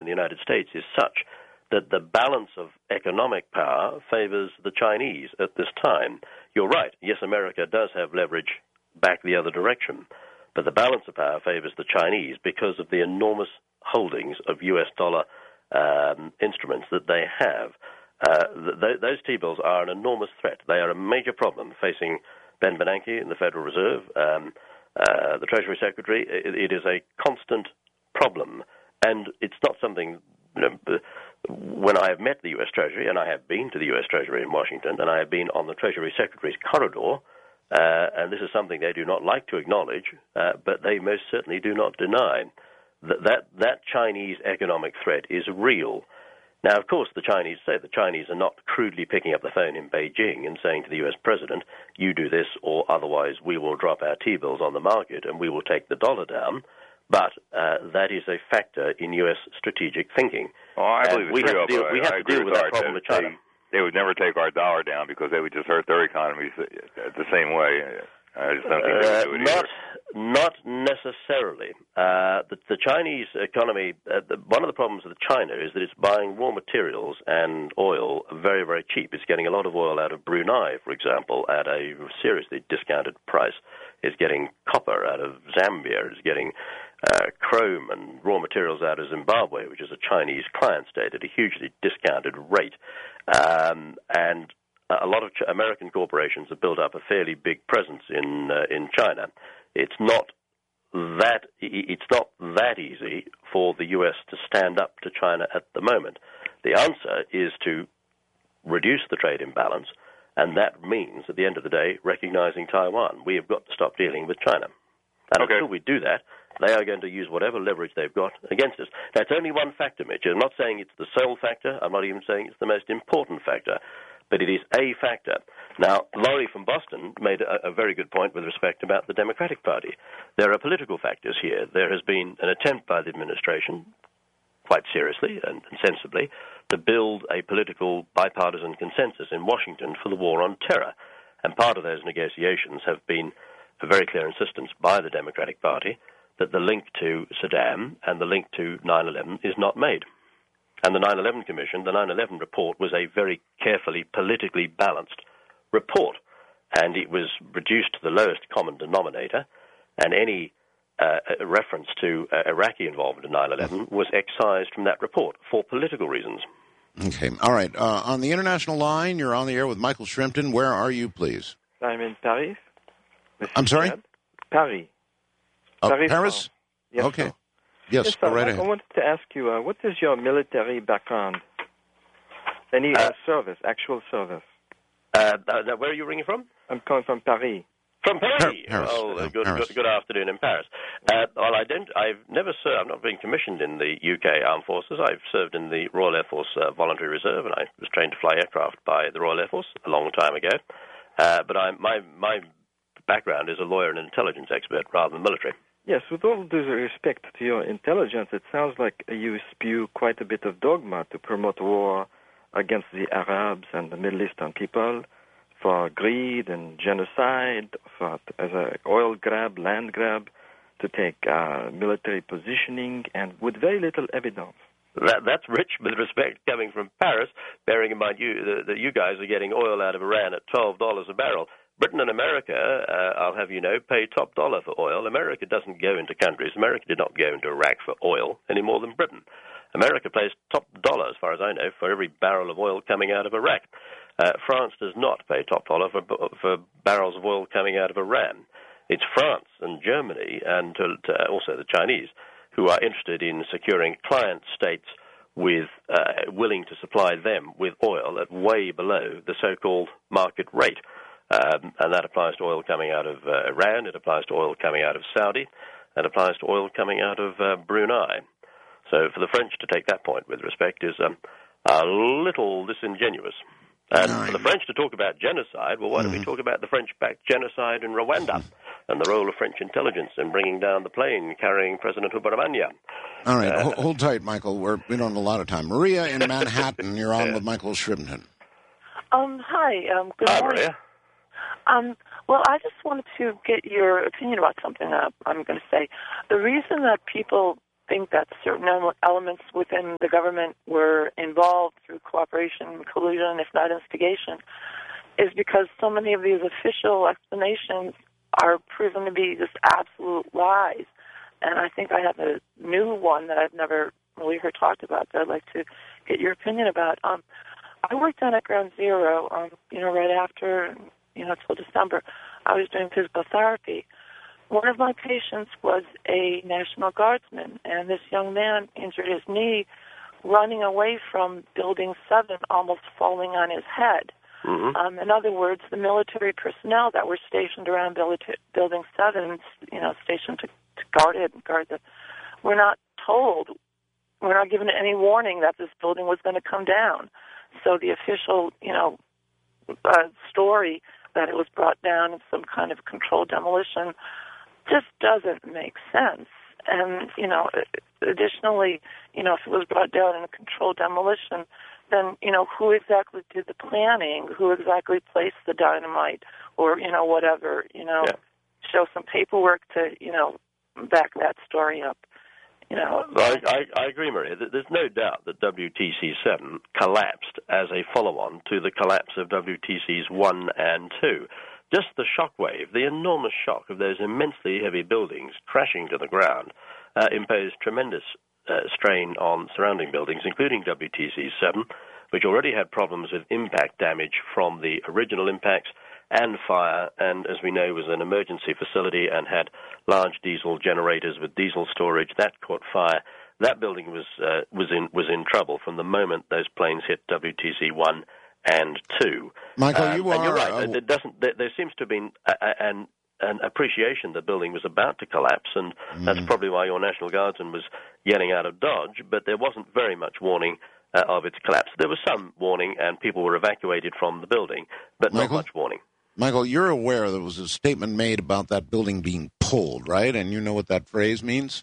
the United States is such that the balance of economic power favors the Chinese at this time. You're right. Yes, America does have leverage back the other direction, but the balance of power favors the Chinese because of the enormous holdings of U.S. dollar instruments that they have. Those T-bills are an enormous threat. They are a major problem facing Ben Bernanke in the Federal Reserve, the Treasury Secretary. It is a constant problem, and it's not something, when I have met the U.S. Treasury, and I have been to the U.S. Treasury in Washington, and I have been on the Treasury Secretary's corridor, and this is something they do not like to acknowledge, but they most certainly do not deny, that Chinese economic threat is real. Now, of course, the Chinese are not crudely picking up the phone in Beijing and saying to the U.S. president, you do this or otherwise we will drop our T-bills on the market and we will take the dollar down. But that is a factor in U.S. strategic thinking. Oh, I believe it's real. We have to deal with that problem with China. They would never take our dollar down because they would just hurt their economies the same way. I just don't think they would do it Not necessarily. The Chinese economy, one of the problems with China is that it's buying raw materials and oil very, very cheap. It's getting a lot of oil out of Brunei, for example, at a seriously discounted price. It's getting copper out of Zambia. It's getting chrome and raw materials out of Zimbabwe, which is a Chinese client state, at a hugely discounted rate. And a lot of American corporations have built up a fairly big presence in China. It's not that easy for the U.S. to stand up to China at the moment. The answer is to reduce the trade imbalance, and that means, at the end of the day, recognizing Taiwan. We have got to stop dealing with China. And until we do that, they are going to use whatever leverage they've got against us. Now, it's only one factor, Mitch. I'm not saying it's the sole factor. I'm not even saying it's the most important factor. But it is a factor. Now, Laurie from Boston made a very good point with respect about the Democratic Party. There are political factors here. There has been an attempt by the administration, quite seriously and sensibly, to build a political bipartisan consensus in Washington for the war on terror. And part of those negotiations have been a very clear insistence by the Democratic Party that the link to Saddam and the link to 9/11 is not made. And the 9/11 Commission, the 9/11 report, was a very carefully politically balanced report. And it was reduced to the lowest common denominator, and any reference to Iraqi involvement in 9/11 was excised from that report for political reasons. Okay. All right. On the international line, you're on the air with Michael Shrimpton. Where are you, please? I'm in Paris. I'm sorry? Paris. Paris? France. Yes, okay. sir. Yes, go right ahead. I wanted to ask you, what is your military background? Any service, actual service? Where are you ringing from? I'm calling from Paris. From Paris? Paris. Good afternoon in Paris. Well, I've never served. I've not been commissioned in the UK Armed Forces. I've served in the Royal Air Force Voluntary Reserve, and I was trained to fly aircraft by the Royal Air Force a long time ago. But my background is a lawyer and intelligence expert rather than military. Yes, with all due respect to your intelligence, it sounds like you spew quite a bit of dogma to promote war against the Arabs and the Middle Eastern people for greed and genocide, as an oil grab, land grab, to take military positioning, and with very little evidence. That's rich with respect coming from Paris, bearing in mind that you guys are getting oil out of Iran at $12 a barrel. Britain and America, I'll have you know, pay top dollar for oil. America doesn't go into countries. America did not go into Iraq for oil any more than Britain. America pays top dollar, as far as I know, for every barrel of oil coming out of Iraq. France does not pay top dollar for barrels of oil coming out of Iran. It's France and Germany and also the Chinese who are interested in securing client states with willing to supply them with oil at way below the so-called market rate. And that applies to oil coming out of Iran, it applies to oil coming out of Saudi, and applies to oil coming out of Brunei. So for the French to take that point with respect is a little disingenuous. And for the French to talk about genocide, well, why don't we talk about the French-backed genocide in Rwanda and the role of French intelligence in bringing down the plane carrying President Habyarimana? All right, hold tight, Michael. We don't have a lot of time. Maria in Manhattan, you're on with Michael Shrimpton. Hi, good Hi, morning. Maria. Well, I just wanted to get your opinion about something I'm going to say. The reason that people think that certain elements within the government were involved through cooperation, collusion, if not instigation, is because so many of these official explanations are proven to be just absolute lies. And I think I have a new one that I've never really heard talked about that I'd like to get your opinion about. I worked down at Ground Zero, right after, till December. I was doing physical therapy. One of my patients was a National Guardsman, and this young man injured his knee running away from Building 7, almost falling on his head. Mm-hmm. In other words, the military personnel that were stationed around Building 7, stationed to guard it, were not told, we're not given any warning that this building was going to come down. So the official, story that it was brought down in some kind of controlled demolition just doesn't make sense. And, additionally, if it was brought down in a controlled demolition, then, who exactly did the planning? Who exactly placed the dynamite? Or, whatever, show some paperwork to, back that story up. I agree, Maria. There's no doubt that WTC-7 collapsed as a follow-on to the collapse of WTCs 1 and 2. Just the shockwave, the enormous shock of those immensely heavy buildings crashing to the ground, imposed tremendous strain on surrounding buildings, including WTC-7, which already had problems with impact damage from the original impacts and fire, and as we know was an emergency facility and had large diesel generators with diesel storage. That caught fire. That building was in trouble from the moment those planes hit WTC 1 and 2. Michael, you're right. There seems to have been an appreciation the building was about to collapse, and that's probably why your National Guardsman was getting out of Dodge, but there wasn't very much warning of its collapse. There was some warning, and people were evacuated from the building, but not much warning. Michael, you're aware there was a statement made about that building being pulled, right? And you know what that phrase means?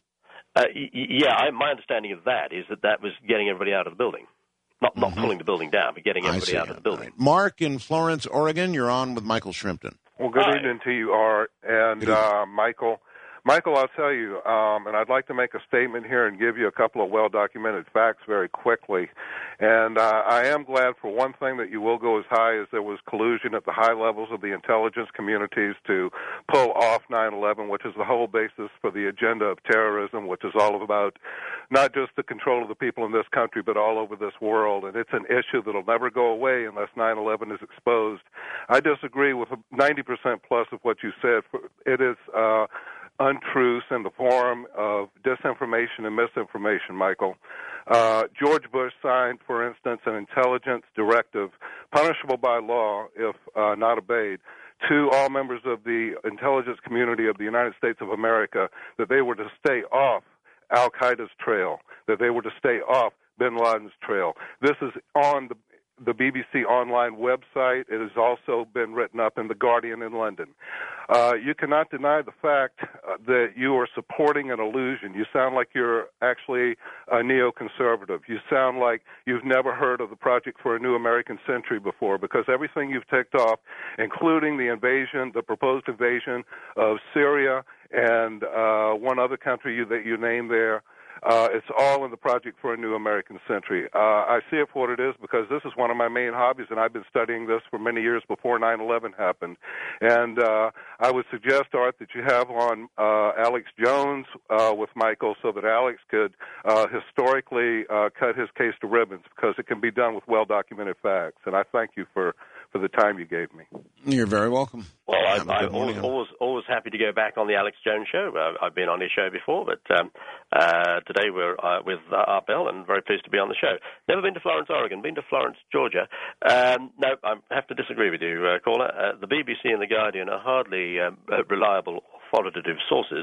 My understanding of that is that was getting everybody out of the building. Not pulling the building down, but getting everybody out of the building. Right. Mark in Florence, Oregon, you're on with Michael Shrimpton. Well, good evening to you, Art, and Michael. Michael, I'll tell you, and I'd like to make a statement here and give you a couple of well-documented facts very quickly. And I am glad for one thing that you will go as high as there was collusion at the high levels of the intelligence communities to pull off 9/11, which is the whole basis for the agenda of terrorism, which is all about not just the control of the people in this country, but all over this world. And it's an issue that will never go away unless 9/11 is exposed. I disagree with 90% plus of what you said. It is untruths in the form of disinformation and misinformation, Michael. George Bush signed, for instance, an intelligence directive punishable by law if not obeyed to all members of the intelligence community of the United States of America that they were to stay off Al-Qaeda's trail, that they were to stay off bin Laden's trail. This is on the BBC online website. It has also been written up in The Guardian in London. You cannot deny the fact that you are supporting an illusion. You sound like you're actually a neoconservative. You sound like you've never heard of the Project for a New American Century before, because everything you've ticked off, including the proposed invasion of Syria and one other country that you named there, it's all in the Project for a New American Century. I see it for what it is because this is one of my main hobbies, and I've been studying this for many years before 9/11 happened. And I would suggest, Art, that you have on Alex Jones with Michael so that Alex could historically cut his case to ribbons, because it can be done with well-documented facts. And I thank you for the time you gave me. You're very welcome. Well, I'm always happy to go back on the Alex Jones show. I've been on his show before, but today we're with Art Bell, and very pleased to be on the show. Never been to Florence, Oregon. Been to Florence, Georgia. No, I have to disagree with you, caller. The BBC and The Guardian are hardly reliable, authoritative sources.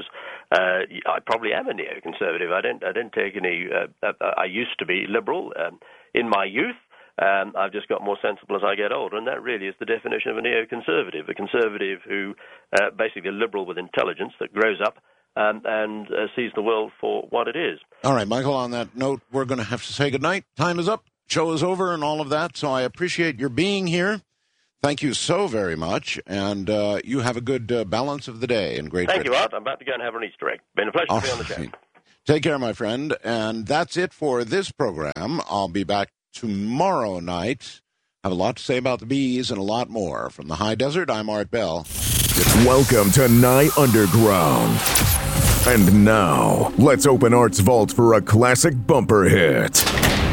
I probably am a neoconservative. I don't take any. I used to be liberal in my youth. I've just got more sensible as I get older, and that really is the definition of a neoconservative, a conservative who basically a liberal with intelligence that grows up and sees the world for what it is. All right, Michael, on that note, we're going to have to say goodnight. Time is up. Show is over and all of that, so I appreciate your being here. Thank you so very much, and you have a good balance of the day. And great. Thank you, Art. I'm about to go and have an Easter egg. Been a pleasure to be on the show. Take care, my friend. And that's it for this program. I'll be back tomorrow night. Have a lot to say about the bees and a lot more. From the high desert, I'm Art Bell. Welcome to Nye Underground. And now, let's open Art's vault for a classic bumper hit.